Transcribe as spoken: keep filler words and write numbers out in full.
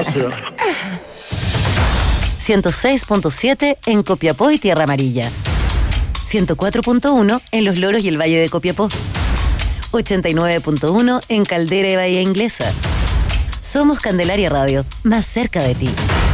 negocio. ciento seis punto siete en Copiapó y Tierra Amarilla. ciento cuatro punto uno en Los Loros y el Valle de Copiapó. ochenta y nueve punto uno en Caldera y Bahía Inglesa. Somos Candelaria Radio, más cerca de ti.